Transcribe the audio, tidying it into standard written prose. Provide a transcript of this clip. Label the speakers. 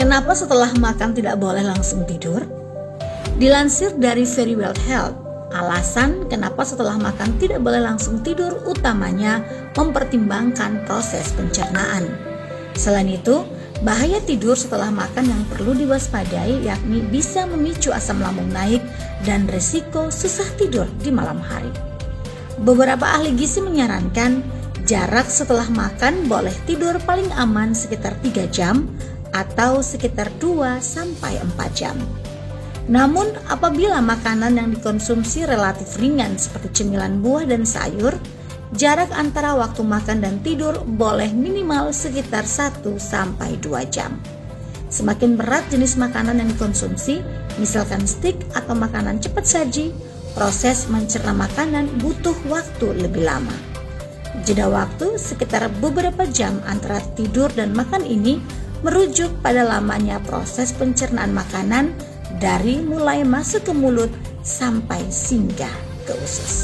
Speaker 1: Kenapa setelah makan tidak boleh langsung tidur? Dilansir dari Verywell Health, alasan kenapa setelah makan tidak boleh langsung tidur utamanya mempertimbangkan proses pencernaan. Selain itu, bahaya tidur setelah makan yang perlu diwaspadai yakni bisa memicu asam lambung naik dan risiko susah tidur di malam hari. Beberapa ahli gizi menyarankan jarak setelah makan boleh tidur paling aman sekitar 3 jam atau sekitar 2-4 jam. Namun apabila makanan yang dikonsumsi relatif ringan seperti cemilan buah dan sayur, jarak antara waktu makan dan tidur boleh minimal sekitar 1-2 jam. Semakin berat jenis makanan yang dikonsumsi, misalkan steak atau makanan cepat saji, proses mencerna makanan butuh waktu lebih lama. Jeda waktu sekitar beberapa jam antara tidur dan makan ini merujuk pada lamanya proses pencernaan makanan dari mulai masuk ke mulut sampai singgah ke usus.